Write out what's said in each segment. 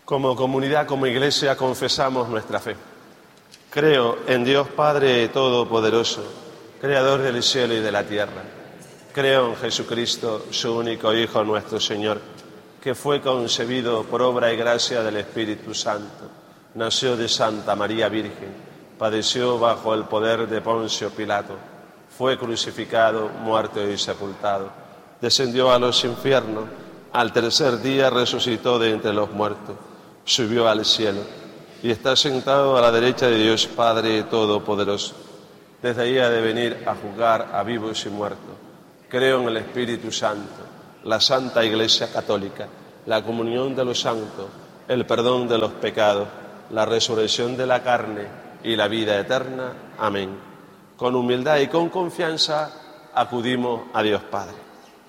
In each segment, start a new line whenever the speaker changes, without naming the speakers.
Como comunidad, como iglesia, confesamos nuestra fe. Creo en Dios Padre Todopoderoso, Creador del cielo y de la tierra. Creo en Jesucristo, su único Hijo, nuestro Señor, que fue concebido por obra y gracia del Espíritu Santo. Nació de Santa María Virgen, padeció bajo el poder de Poncio Pilato, fue crucificado, muerto y sepultado. Descendió a los infiernos, al tercer día resucitó de entre los muertos, subió al cielo y está sentado a la derecha de Dios Padre Todopoderoso. Desde ahí ha de venir a juzgar a vivos y muertos. Creo en el Espíritu Santo, la Santa Iglesia Católica, la comunión de los santos, el perdón de los pecados, la resurrección de la carne y la vida eterna. Amén. Con humildad y con confianza acudimos a Dios Padre.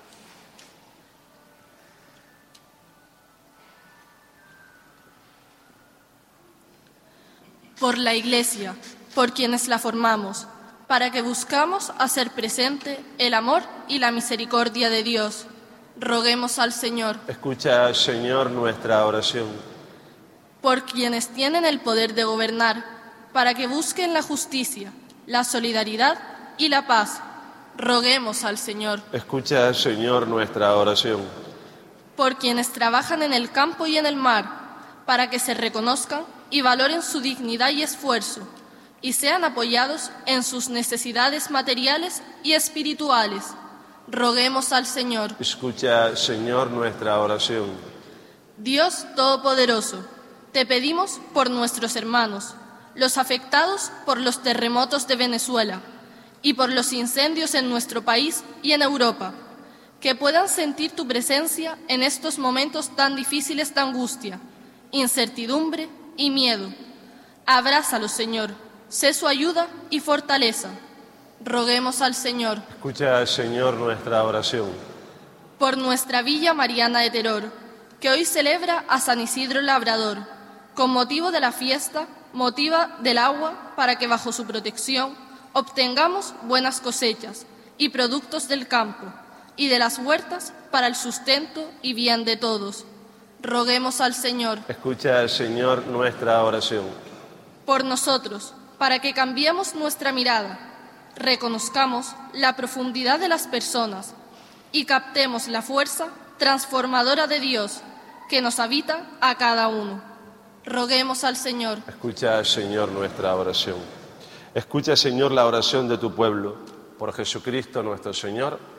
Por la Iglesia, por quienes la formamos, para que buscamos hacer presente el amor y la misericordia de Dios. Roguemos al Señor.
Escucha, Señor, nuestra oración.
Por quienes tienen el poder de gobernar, para que busquen la justicia, la solidaridad y la paz. Roguemos al Señor.
Escucha, Señor, nuestra oración.
Por quienes trabajan en el campo y en el mar, para que se reconozcan y valoren su dignidad y esfuerzo, y sean apoyados en sus necesidades materiales y espirituales. Roguemos al Señor.
Escucha, Señor, nuestra oración.
Dios Todopoderoso, te pedimos por nuestros hermanos, los afectados por los terremotos de Venezuela y por los incendios en nuestro país y en Europa, que puedan sentir tu presencia en estos momentos tan difíciles de angustia, incertidumbre y miedo. Abrázalos, Señor, sé su ayuda y fortaleza. Roguemos al Señor.
Escucha, Señor, nuestra oración.
Por nuestra Villa Mariana de Teror, que hoy celebra a San Isidro Labrador, con motivo de la fiesta, motiva del agua, para que bajo su protección obtengamos buenas cosechas y productos del campo, y de las huertas para el sustento y bien de todos. Roguemos al Señor.
Escucha, Señor, nuestra oración.
Por nosotros, para que cambiemos nuestra mirada, reconozcamos la profundidad de las personas y captemos la fuerza transformadora de Dios que nos habita a cada uno. Roguemos al Señor.
Escucha, Señor, nuestra oración. Escucha, Señor, la oración de tu pueblo. Por Jesucristo nuestro Señor.